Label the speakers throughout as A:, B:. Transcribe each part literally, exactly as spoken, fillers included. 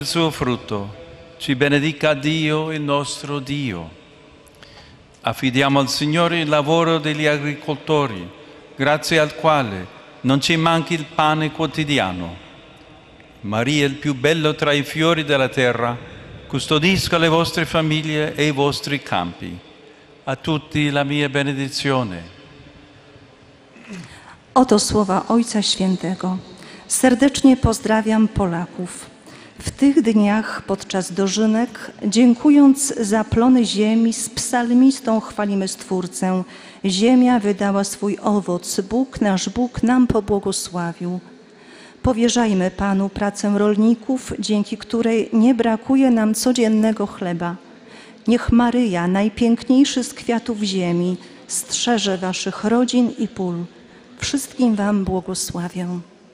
A: il suo frutto. Ci benedica Dio, il nostro Dio. Affidiamo al Signore il lavoro degli agricoltori, grazie al quale non ci manchi il pane quotidiano. Maria, il più bello tra i fiori della terra, custodisca le vostre famiglie e i vostri campi. A tutti la mia benedizione.
B: Oto słowa Ojca Świętego. Serdecznie pozdrawiam Polaków. W tych dniach podczas dożynek, dziękując za plony ziemi, z psalmistą chwalimy Stwórcę. Ziemia wydała swój owoc, Bóg nasz Bóg nam pobłogosławił. Powierzajmy Panu pracę rolników, dzięki której nie brakuje nam codziennego chleba. Niech Maryja, najpiękniejszy z kwiatów ziemi, strzeże waszych rodzin i pól. Wszystkim wam błogosławię.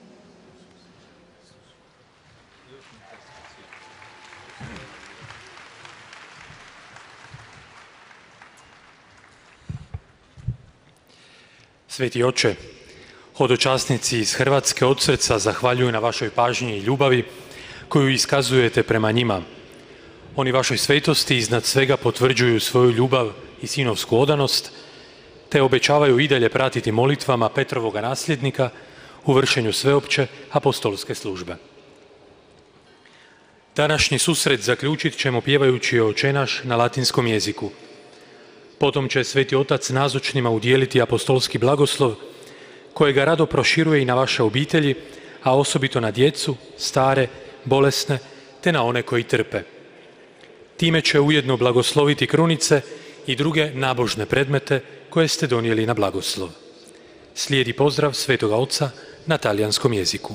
C: Sveti Oče, hodočasnici iz Hrvatske od srca zahvaljuju na vašoj pažnji i ljubavi koju iskazujete prema njima. Oni vašoj svetosti iznad svega potvrđuju svoju ljubav i sinovsku odanost, te obećavaju i dalje pratiti molitvama Petrovoga nasljednika u vršenju sveopće apostolske službe. Današnji susret zaključit ćemo pjevajući Oče naš na latinskom jeziku. Potom će Sveti Otac nazočnima udijeliti apostolski blagoslov kojega rado proširuje i na vaše obitelji, a osobito na djecu, stare, bolesne, te na one koji trpe. Time će ujedno blagosloviti krunice i druge nabožne predmete koje ste donijeli na blagoslov. Slijedi pozdrav Svetoga Oca na talijanskom jeziku.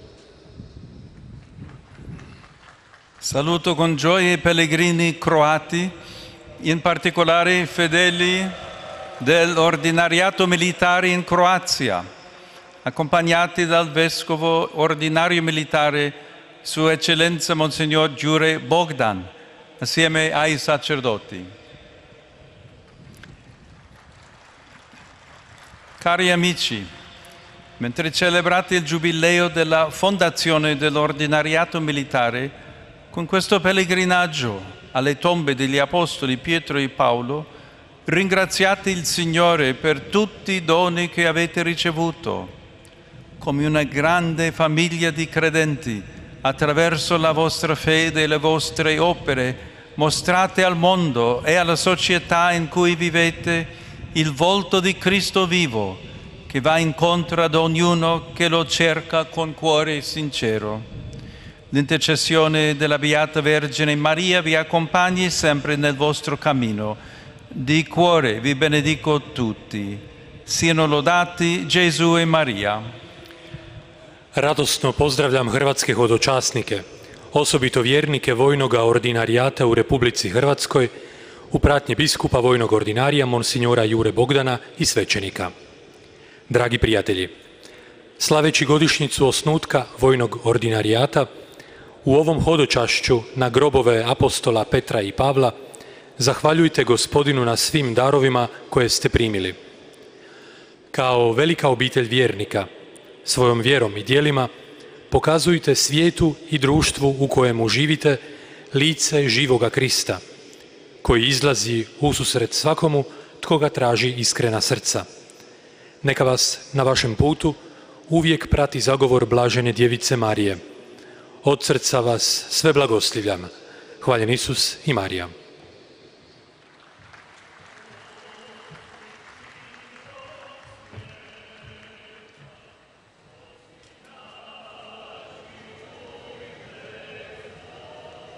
A: Saluto con gioia i pellegrini croati, in particolare i fedeli dell'ordinariato militare in Croazia, accompagnati dal vescovo ordinario militare Sua Eccellenza Monsignor Jure Bogdan, assieme ai sacerdoti. Cari amici, mentre celebrate il giubileo della fondazione dell'ordinariato militare, con questo pellegrinaggio alle tombe degli apostoli Pietro e Paolo, ringraziate il Signore per tutti i doni che avete ricevuto. Come una grande famiglia di credenti, attraverso la vostra fede e le vostre opere, mostrate al mondo e alla società in cui vivete il volto di Cristo vivo, che va incontro ad ognuno che lo cerca con cuore sincero. L'intercessione della Beata Vergine Maria vi accompagni sempre nel vostro cammino. Di cuore vi benedico tutti. Siano lodati Gesù e Maria.
C: Radosno pozdravljam hrvatske hodočasnike, osobito vjernike vojnoga ordinarijata u Republici Hrvatskoj, u pratnji biskupa vojnog ordinarija Monsignora Jure Bogdana i svećenika. Dragi prijatelji, slaveći godišnjicu osnutka vojnog ordinarijata, u ovom hodočašću na grobove apostola Petra i Pavla zahvaljujte Gospodinu na svim darovima koje ste primili. Kao velika obitelj vjernika, svojom vjerom i djelima pokazujte svijetu i društvu u kojemu živite lice živoga Krista, koji izlazi ususret svakomu tko ga traži iskrena srca. Neka vas na vašem putu uvijek prati zagovor blažene djevice Marije. Od srca vas sve blagoslivljam. Hvaljen Isus i Marija.